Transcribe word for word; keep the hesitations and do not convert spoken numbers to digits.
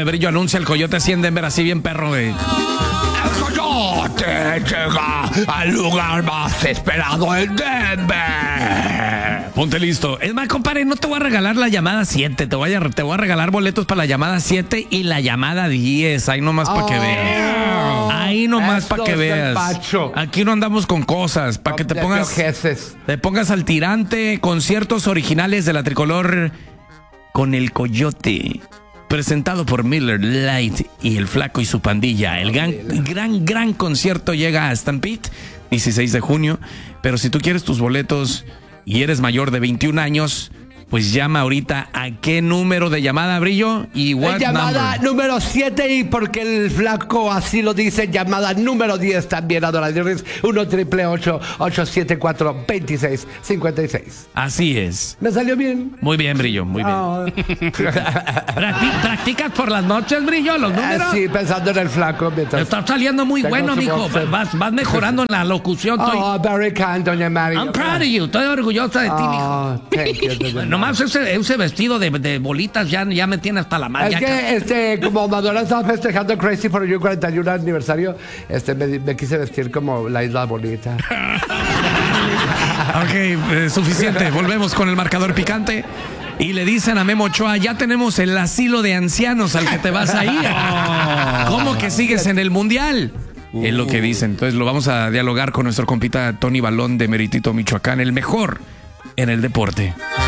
Brillo anuncia el Coyote así en Denver, así bien perro, güey. El Coyote llega al lugar más esperado en Denver. Ponte listo. Es más, compadre, no te voy a regalar la llamada siete. Te voy a, te voy a regalar boletos para la llamada siete y la llamada diez. Ahí nomás para oh, que veas. Ahí nomás para que veas. Aquí no andamos con cosas. Para que te pongas, te pongas al tirante. Conciertos originales de la tricolor con el Coyote. Presentado por Miller Lite y el Flaco y su pandilla. El gran, gran, gran concierto llega a Stampede, dieciséis de junio. Pero si tú quieres tus boletos y eres mayor de veintiún años, pues llama ahorita. ¿A qué número de llamada, Brillo? Y what llamada number? número siete, y porque el Flaco así lo dice, llamada número diez también, adoradores. uno triple ocho, ocho siete cuatro, dos seis cinco seis. Así es. ¿Me salió bien? Muy bien, Brillo, muy bien. Oh. Practi- ¿Practicas por las noches, Brillo, los números? Sí, pensando en el Flaco. Te está saliendo muy bueno, mijo. Vas, vas mejorando en la locución. Estoy... Oh, very kind, doña Mary. I'm proud of you. Estoy orgullosa de ti, oh, mijo. Thank you, nomás ese, ese vestido de, de bolitas ya, ya me tiene hasta la mano. Es que, este, como Madonna estaba festejando Crazy for You cuarenta y uno aniversario, este, me, me quise vestir como la isla bonita. Ok, eh, suficiente. Volvemos con el marcador picante. Y le dicen a Memo Ochoa, ya tenemos el asilo de ancianos al que te vas a ir. ¿Cómo que sigues en el mundial? Uh. Es lo que dicen. Entonces lo vamos a dialogar con nuestro compita Tony Balón de Meritito, Michoacán, el mejor en el deporte.